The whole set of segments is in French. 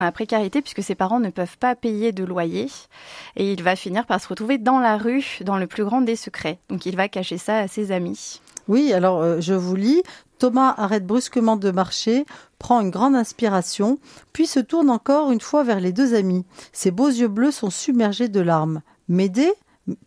la précarité puisque ses parents ne peuvent pas payer de loyer et il va finir par se retrouver dans la rue, dans le plus grand des secrets. Donc il va cacher ça à ses amis. Oui, alors je vous lis. Thomas arrête brusquement de marcher, prend une grande inspiration, puis se tourne encore une fois vers les deux amis. Ses beaux yeux bleus sont submergés de larmes. « M'aider ? Pourquoi ?»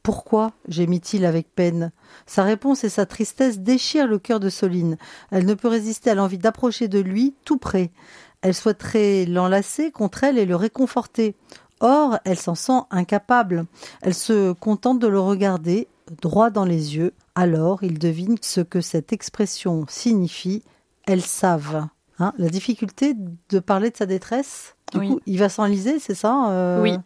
gémit-il avec peine. Sa réponse et sa tristesse déchirent le cœur de Soline. Elle ne peut résister à l'envie d'approcher de lui, tout près. Elle souhaiterait l'enlacer contre elle et le réconforter. Or, elle s'en sent incapable. Elle se contente de le regarder droit dans les yeux. Alors, il devine ce que cette expression signifie. Elles savent. La difficulté de parler de sa détresse, du coup, il va s'enliser, c'est ça Oui.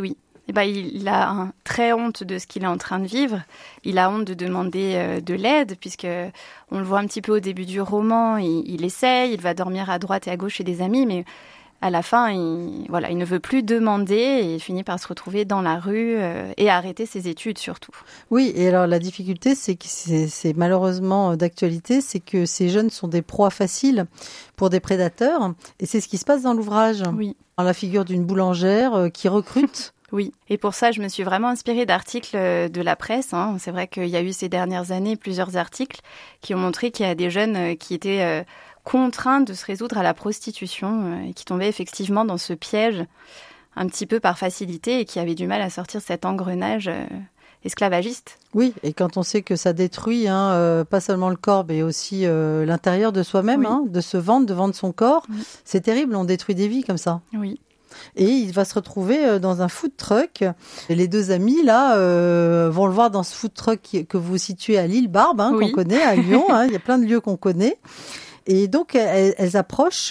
Il a très honte de ce qu'il est en train de vivre. Il a honte de demander de l'aide, puisque on le voit un petit peu au début du roman. Il essaye, il va dormir à droite et à gauche chez des amis, mais à la fin, il ne veut plus demander et il finit par se retrouver dans la rue et arrêter ses études surtout. Oui, et alors la difficulté, c'est que c'est malheureusement d'actualité, c'est que ces jeunes sont des proies faciles pour des prédateurs et c'est ce qui se passe dans l'ouvrage. Oui. Dans la figure d'une boulangère qui recrute. Oui, et pour ça, je me suis vraiment inspirée d'articles de la presse. C'est vrai qu'il y a eu ces dernières années plusieurs articles qui ont montré qu'il y a des jeunes qui étaient contraints de se résoudre à la prostitution et qui tombaient effectivement dans ce piège un petit peu par facilité et qui avaient du mal à sortir cet engrenage esclavagiste. Oui, et quand on sait que ça détruit pas seulement le corps, mais aussi l'intérieur de soi-même, de de vendre son corps, c'est terrible, on détruit des vies comme ça. Oui. Et il va se retrouver dans un food truck. Et les deux amis, là, vont le voir dans ce food truck que vous situez à l'île Barbe, qu'on connaît, à Lyon. Il y a plein de lieux qu'on connaît. Et donc, elles approchent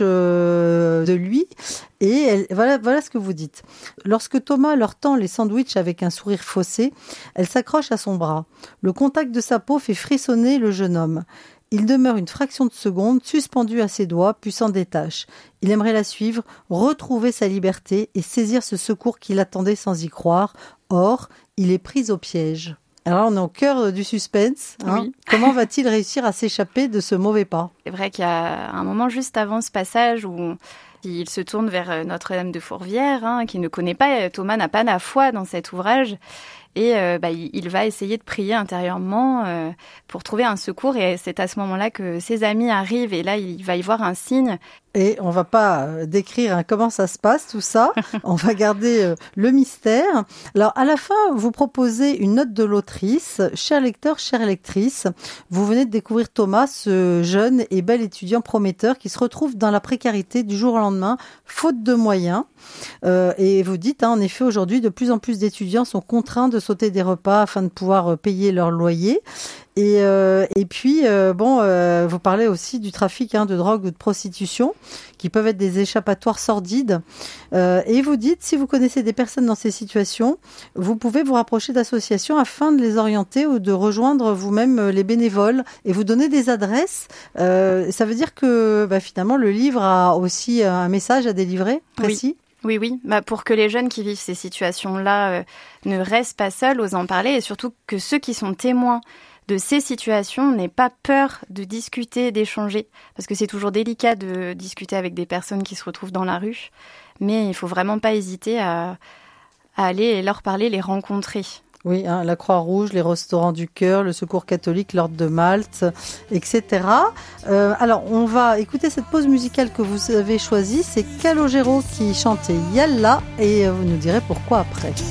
de lui. Et voilà ce que vous dites. Lorsque Thomas leur tend les sandwichs avec un sourire faussé, elle s'accroche à son bras. Le contact de sa peau fait frissonner le jeune homme. Il demeure une fraction de seconde, suspendu à ses doigts, puis s'en détache. Il aimerait la suivre, retrouver sa liberté et saisir ce secours qu'il attendait sans y croire. Or, il est pris au piège. Alors là, on est au cœur du suspense. Oui. Comment va-t-il réussir à s'échapper de ce mauvais pas ? C'est vrai qu'il y a un moment juste avant ce passage où il se tourne vers Notre-Dame de Fourvière, qu'il ne connaît pas. Thomas n'a pas la foi dans cet ouvrage. Et il va essayer de prier intérieurement pour trouver un secours. Et c'est à ce moment-là que ses amis arrivent. Et là, il va y voir un signe. Et on va pas décrire comment ça se passe, tout ça. On va garder le mystère. Alors, à la fin, vous proposez une note de l'autrice. Cher lecteur, chère lectrice, vous venez de découvrir Thomas, ce jeune et bel étudiant prometteur qui se retrouve dans la précarité du jour au lendemain, faute de moyens. Et vous dites, en effet, aujourd'hui, de plus en plus d'étudiants sont contraints de sauter des repas afin de pouvoir payer leur loyer. Et puis, vous parlez aussi du trafic de drogue ou de prostitution, qui peuvent être des échappatoires sordides. Et vous dites, si vous connaissez des personnes dans ces situations, vous pouvez vous rapprocher d'associations afin de les orienter ou de rejoindre vous-même les bénévoles et vous donner des adresses. Ça veut dire que finalement, le livre a aussi un message à délivrer précis. Oui. Pour que les jeunes qui vivent ces situations-là ne restent pas seuls, osent en parler, et surtout que ceux qui sont témoins de ces situations n'aient pas peur de discuter, d'échanger, parce que c'est toujours délicat de discuter avec des personnes qui se retrouvent dans la rue, mais il faut vraiment pas hésiter à aller leur parler, les rencontrer. Oui, la Croix-Rouge, les Restaurants du Cœur, le Secours catholique, l'Ordre de Malte, etc. Alors, on va écouter cette pause musicale que vous avez choisie. C'est Calogero qui chantait Yalla et vous nous direz pourquoi après.